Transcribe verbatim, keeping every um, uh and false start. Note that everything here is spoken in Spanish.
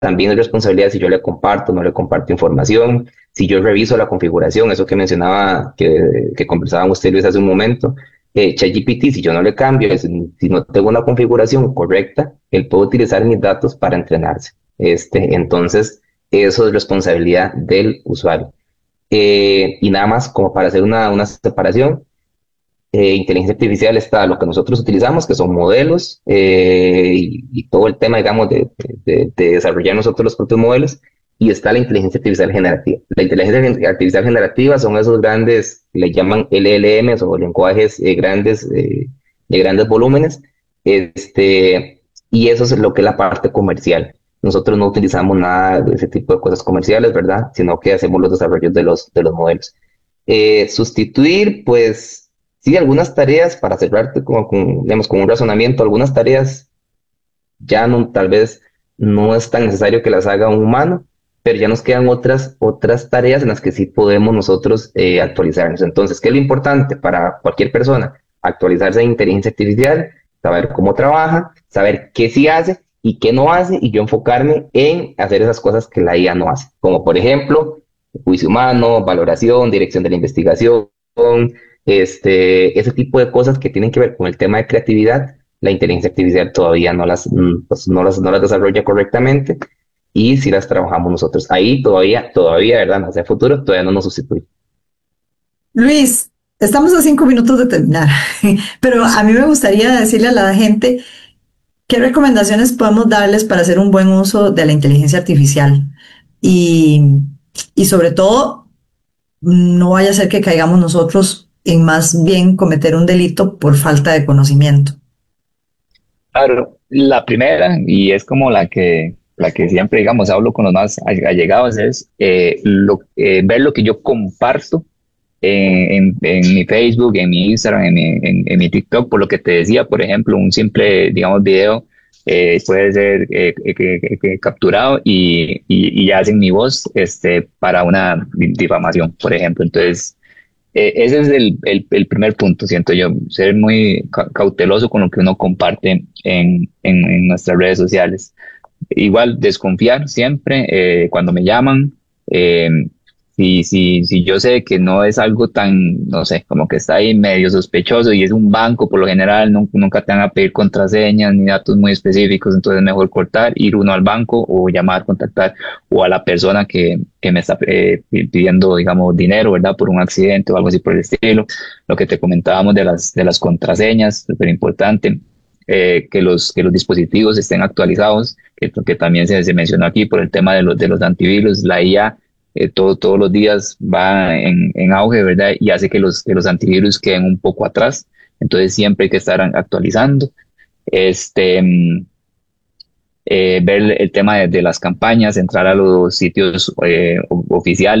también es responsabilidad si yo le comparto, no le comparto información, si yo reviso la configuración, eso que mencionaba, que, que conversaban usted Luis hace un momento, eh, ChatGPT, si yo no le cambio, si, si no tengo una configuración correcta, él puede utilizar mis datos para entrenarse. Este, entonces, eso es responsabilidad del usuario. Eh, y nada más como para hacer una, una separación, eh, inteligencia artificial está lo que nosotros utilizamos, que son modelos eh, y, y, todo el tema, digamos, de, de, de, desarrollar nosotros los propios modelos, y está la inteligencia artificial generativa. La inteligencia artificial generativa son esos grandes, le llaman L L Ms o lenguajes eh, grandes, eh, de grandes volúmenes, este, y eso es lo que es la parte comercial. Nosotros no utilizamos nada de ese tipo de cosas comerciales, ¿verdad? Sino que hacemos los desarrollos de los, de los modelos. Eh, sustituir, pues, sí, algunas tareas, para cerrarte como con, digamos, con un razonamiento, algunas tareas ya no, tal vez no es tan necesario que las haga un humano, pero ya nos quedan otras, otras tareas en las que sí podemos nosotros eh, actualizarnos. Entonces, ¿qué es lo importante para cualquier persona? Actualizarse en inteligencia artificial, saber cómo trabaja, saber qué sí hace y qué no hace, y yo enfocarme en hacer esas cosas que la I A no hace, como por ejemplo, juicio humano, valoración, dirección de la investigación, este, ese tipo de cosas que tienen que ver con el tema de creatividad. La inteligencia artificial todavía no las, mm, pues, no las, no las desarrolla correctamente, y si las trabajamos nosotros. Ahí todavía, todavía, ¿verdad? Hacia el futuro todavía no nos sustituye. Luis, estamos a cinco minutos de terminar, pero a mí me gustaría decirle a la gente qué recomendaciones podemos darles para hacer un buen uso de la inteligencia artificial y, y sobre todo no vaya a ser que caigamos nosotros en más bien cometer un delito por falta de conocimiento. Claro, la primera, y es como la que, la que siempre, digamos, hablo con los más allegados, es eh, lo, eh, ver lo que yo comparto en, en, en mi Facebook, en mi Instagram, en mi, en, en mi TikTok. Por lo que te decía, por ejemplo, un simple, digamos, video eh, puede ser eh, eh, que- que- que capturado y, y, y hacen mi voz este, para una difamación, por ejemplo. Entonces, eh, ese es el, el, el primer punto, siento yo, ser muy ca- cauteloso con lo que uno comparte en, en, en nuestras redes sociales. Igual, desconfiar siempre eh, cuando me llaman. eh, si, si, si yo sé que no es algo tan, no sé, como que está ahí medio sospechoso y es un banco, por lo general nu- nunca te van a pedir contraseñas ni datos muy específicos, entonces mejor cortar, ir uno al banco o llamar, contactar o a la persona que, que me está eh, pidiendo, digamos, dinero, ¿verdad? Por un accidente o algo así por el estilo. Lo que te comentábamos de las, de las contraseñas, súper importante. Eh, que los, que los dispositivos estén actualizados, que, que también se, se mencionó aquí por el tema de los, de los antivirus. La I A eh, todo, todos los días va en, en auge, ¿verdad? Y hace que los, que los antivirus queden un poco atrás. Entonces siempre hay que estar actualizando. Este, mm, eh, ver el tema de, de las campañas, entrar a los sitios eh, o- oficiales